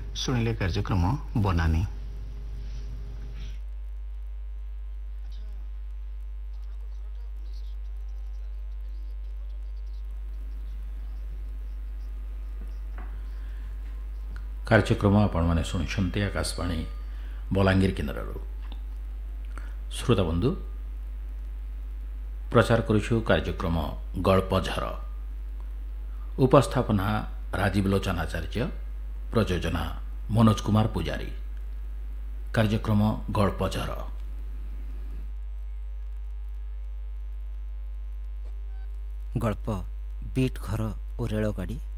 ଶୁଣିଲେ କାର୍ଯ୍ୟକ୍ରମ ବନାନୀ। କାର୍ଯ୍ୟକ୍ରମ ଆପଣମାନେ ଶୁଣିଛନ୍ତି ଆକାଶବାଣୀ ବଲାଙ୍ଗୀର କେନ୍ଦ୍ରରୁ। ଶ୍ରୋତାବନ୍ଧୁ, ପ୍ରଚାର କରୁଛୁ କାର୍ଯ୍ୟକ୍ରମ ଗଳ୍ପଝର। ଉପସ୍ଥାପନା ରାଜୀବ ଲୋଚନାଚାର୍ଯ୍ୟ, ପ୍ରଯୋଜନା ମନୋଜ କୁମାର ପୂଜାରୀ। କାର୍ଯ୍ୟକ୍ରମ ଗଳ୍ପଝର। ଗଳ୍ପ ବିଟ୍ ଘର ଓ ରେଳଗାଡ଼ି